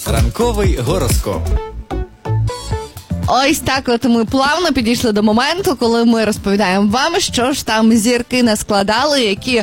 Ранковий гороскоп. Ось так от ми плавно підійшли до моменту, коли ми розповідаємо вам, що ж там зірки наскладали, які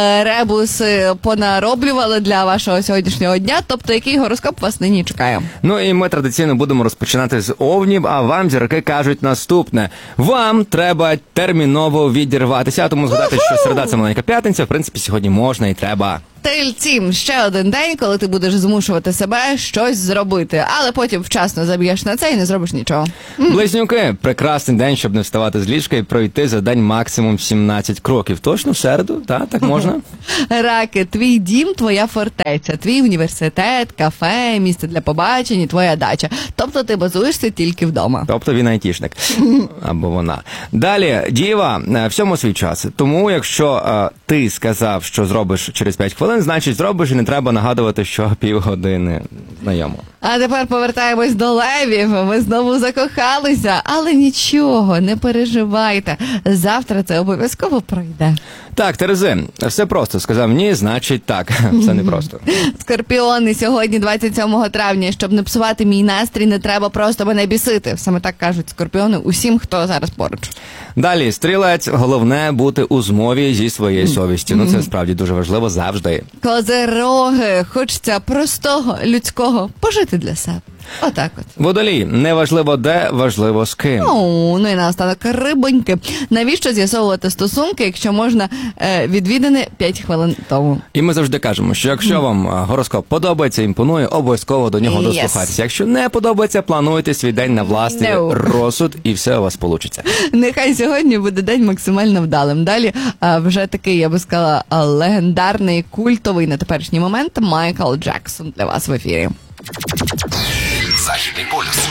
ребуси понароблювали для вашого сьогоднішнього дня, тобто який гороскоп вас нині чекає. Ну і ми традиційно будемо розпочинати з овнів, а вам зірки кажуть наступне. Вам треба терміново відірватися, тому згадати, що середа – це маленька п'ятниця, в принципі, сьогодні можна і треба. Тельці, ще один день, коли ти будеш змушувати себе щось зробити, але потім вчасно заб'єш на це і не зробиш нічого. Близнюки, прекрасний день, щоб не вставати з ліжка і пройти за день максимум 17 кроків. Точно в середу? Так можна? Раки, твій дім, твоя фортеця, твій університет, кафе, місце для побачень, твоя дача. Тобто ти базуєшся тільки вдома. Тобто він айтішник. Або вона. Далі, діва, всьому свій час. Тому, якщо ти сказав, що зробиш через 5 хвилин, значить зробиш і не треба нагадувати, що півгодини. Знайомо. А тепер повертаємось до левів. Ви знову закохалися, але нічого, не переживайте. Завтра це обов'язково пройде. Так, Терези, все просто. Сказав ні, значить так. Все непросто. Скорпіони, сьогодні 27 травня. Щоб не псувати мій настрій, не треба просто мене бісити. Саме так кажуть скорпіони усім, хто зараз поруч. Далі, стрілець, головне бути у змові зі своєю совістю. Ну, це справді дуже важливо завжди. Козироги, хочеться простого, людського, пожити для себе. Отак от. Водолій, не важливо де, важливо з ким. Ну і наостанок рибоньки. Навіщо з'ясовувати стосунки, якщо можна відвідини 5 хвилин тому? І ми завжди кажемо, що якщо вам гороскоп подобається, імпонує, обов'язково до нього дослухатися. Якщо не подобається, плануйте свій день на власний розсуд, і все у вас вийде. Нехай сьогодні буде день максимально вдалим. Далі вже такий, я би сказала, легендарний, культовий на теперішній момент Майкл Джексон для вас в ефірі. Західний полюс.